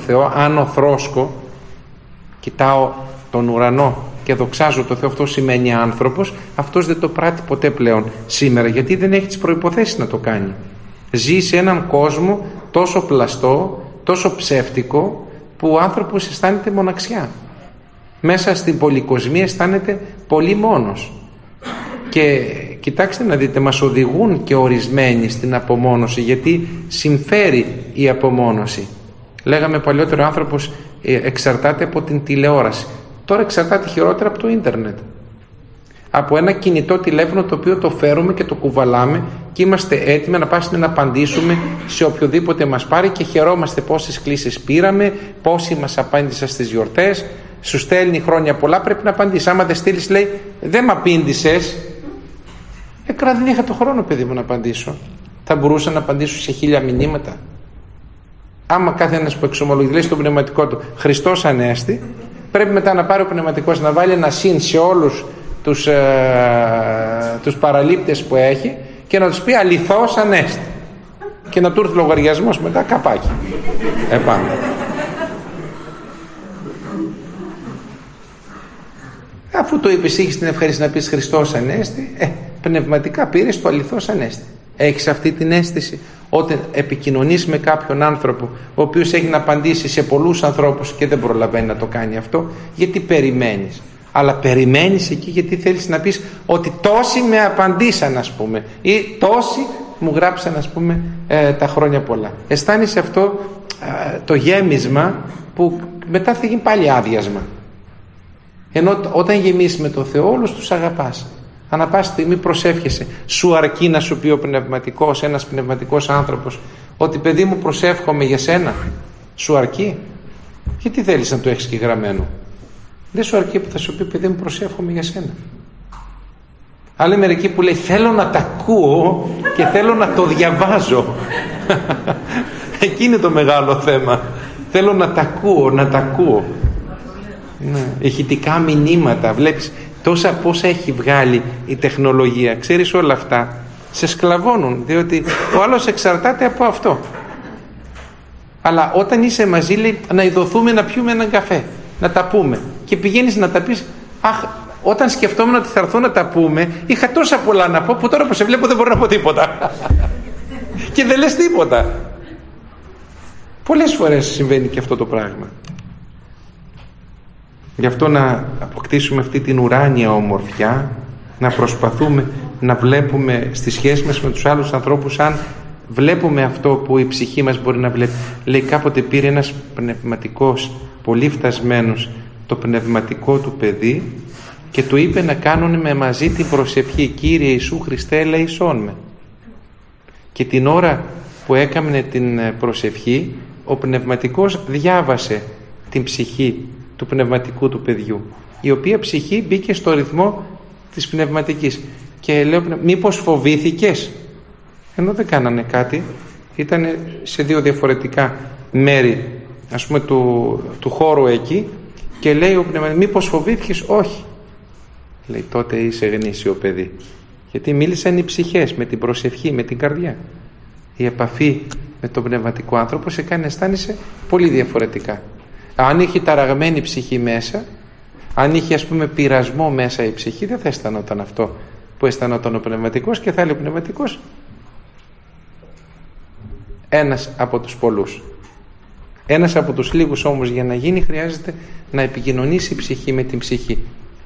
Θεό, άνω θρόσκο, κοιτάω τον ουρανό και δοξάζω το Θεό, αυτό σημαίνει άνθρωπος, αυτός δεν το πράττει ποτέ πλέον σήμερα, γιατί δεν έχει τις προϋποθέσεις να το κάνει. Ζει σε έναν κόσμο τόσο πλαστό, τόσο ψεύτικο, που ο άνθρωπος αισθάνεται μοναξιά. Μέσα στην πολυκοσμία αισθάνεται πολύ μόνος. Και κοιτάξτε να δείτε, μας οδηγούν και ορισμένοι στην απομόνωση, γιατί συμφέρει η απομόνωση. Λέγαμε παλιότερο, ο άνθρωπος εξαρτάται από την τηλεόραση. Τώρα εξαρτάται χειρότερα από το ίντερνετ. Από ένα κινητό τηλέφωνο το οποίο το φέρουμε και το κουβαλάμε και είμαστε έτοιμοι να πάσουμε να απαντήσουμε σε οποιοδήποτε μας πάρει και χαιρόμαστε πόσες κλήσεις πήραμε, πόσοι μας απάντησαν στις γιορτές. Σου στέλνει χρόνια πολλά, πρέπει να απαντήσεις. Άμα δεν στείλεις, λέει, δεν μ' απήντησες. Δεν είχα το χρόνο, παιδί μου, να απαντήσω. Θα μπορούσα να απαντήσω σε 1000 μηνύματα. Άμα κάθε ένας που εξομολογεί, λέει στον πνευματικό του Χριστός Ανέστη, πρέπει μετά να πάρει ο πνευματικός να βάλει ένα συν σε όλους τους παραλήπτες που έχει και να τους πει αληθώς Ανέστη, και να του έρθει λογαριασμός μετά καπάκι επάνω. Αφού το είπες, είχες την ευχαρίστηση να πεις Χριστός Ανέστη, πνευματικά πήρες το αληθώς Ανέστη. Έχεις αυτή την αίσθηση όταν επικοινωνείς με κάποιον άνθρωπο ο οποίος έχει να απαντήσει σε πολλούς ανθρώπους και δεν προλαβαίνει να το κάνει αυτό, γιατί περιμένεις? Αλλά περιμένεις εκεί γιατί θέλεις να πεις ότι τόσοι με απαντήσαν, ας πούμε, ή τόσοι μου γράψαν, ας πούμε, τα χρόνια πολλά. Αισθάνεσαι αυτό το γέμισμα που μετά θα γίνει πάλι άδειασμα. Ενώ όταν γεμίσεις με τον Θεό, όλους τους αγαπάς. Ανά πάση στιγμή προσεύχεσαι. Σου αρκεί να σου πει ο πνευματικός, ένας πνευματικός άνθρωπος, ότι παιδί μου προσεύχομαι για σένα? Σου αρκεί? Γιατί θέλεις να το έχεις και γραμμένο? Δεν σου αρκεί που θα σου πει παιδί μου προσεύχομαι για σένα? Άλλοι μερικοί που λέει θέλω να τα ακούω και θέλω να το διαβάζω. Εκεί είναι το μεγάλο θέμα. Θέλω να τα ακούω, να τα ακούω. Ναι. Ηχητικά μηνύματα, βλέπεις τόσα πόσα έχει βγάλει η τεχνολογία. Ξέρεις, όλα αυτά σε σκλαβώνουν, διότι ο άλλος εξαρτάται από αυτό. Αλλά όταν είσαι μαζί, λέει να ειδωθούμε να πιούμε έναν καφέ, να τα πούμε, και πηγαίνεις να τα πεις, αχ, όταν σκεφτόμουν ότι θα έρθω να τα πούμε, είχα τόσα πολλά να πω που τώρα που σε βλέπω δεν μπορώ να πω τίποτα. Και δεν λες τίποτα. Πολλές φορές συμβαίνει και αυτό το πράγμα. Γι' αυτό να αποκτήσουμε αυτή την ουράνια ομορφιά, να προσπαθούμε να βλέπουμε στις σχέσεις μας με τους άλλους ανθρώπους, αν βλέπουμε αυτό που η ψυχή μας μπορεί να βλέπει. Λέει κάποτε πήρε ένας πνευματικός πολύ φτασμένος το πνευματικό του παιδί και του είπε να κάνουν με μαζί την προσευχή Κύριε Ιησού Χριστέ ελεησόν με. Και την ώρα που έκαμνε την προσευχή, ο πνευματικός διάβασε την ψυχή του πνευματικού του παιδιού, η οποία ψυχή μπήκε στο ρυθμό της πνευματικής, και λέω μήπως φοβήθηκες? Ενώ δεν κάνανε κάτι, ήταν σε δύο διαφορετικά μέρη, ας πούμε, του χώρου εκεί, και λέει ο πνευματικός μήπως φοβήθηκες? Όχι. Λέει τότε είσαι γνήσιο παιδί, γιατί μίλησαν οι ψυχές με την προσευχή, με την καρδιά. Η επαφή με τον πνευματικό άνθρωπο σε κάνει να αισθάνεσαι πολύ διαφορετικά. Αν είχε ταραγμένη ψυχή μέσα, αν είχε, ας πούμε, πειρασμό μέσα η ψυχή, δεν θα αισθανόταν αυτό που αισθανόταν ο πνευματικός, και θα λέει ο πνευματικός ένας από τους πολλούς. Ένας από τους λίγους όμως για να γίνει χρειάζεται να επικοινωνήσει η ψυχή με την ψυχή.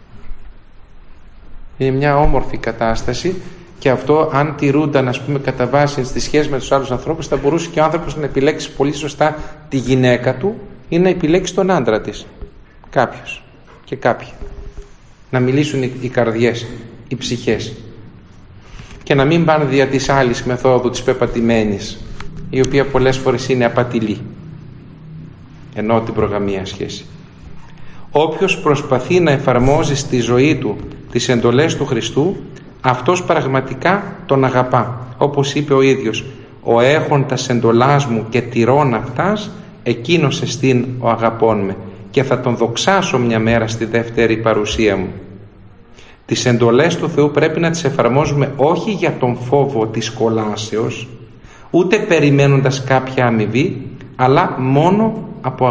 Είναι μια όμορφη κατάσταση, και αυτό αν τηρούνταν, ας πούμε, κατά βάση στις σχέσεις με τους άλλους ανθρώπους, θα μπορούσε και ο άνθρωπος να επιλέξει πολύ σωστά τη γυναίκα του ή να επιλέξει τον άντρα της. Κάποιος και κάποια. Να μιλήσουν οι καρδιές, οι ψυχές, και να μην πάνε δια της άλλης μεθόδου της πεπατημένης, η οποία πολλές φορές είναι απατηλή, ενώ την προγαμία σχέση. Όποιος προσπαθεί να εφαρμόζει στη ζωή του τις εντολές του Χριστού, αυτός πραγματικά τον αγαπά. Όπως είπε ο ίδιος, ο έχοντας εντολάς μου και τηρών αυτάς, εκείνος εστίν ο αγαπών με, και θα τον δοξάσω μια μέρα στη δεύτερη παρουσία μου. Τις εντολές του Θεού πρέπει να τις εφαρμόζουμε όχι για τον φόβο της κολάσεως, ούτε περιμένοντας κάποια αμοιβή, αλλά μόνο από